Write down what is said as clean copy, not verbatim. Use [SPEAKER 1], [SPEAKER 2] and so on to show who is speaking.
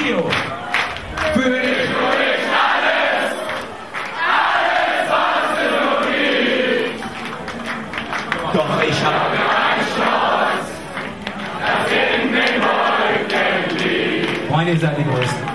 [SPEAKER 1] Trio. Für dich alles, was du liebst. Doch ich hab einen Stolz, das in den Wolken liegt. Freunde, ihr seid die Größten.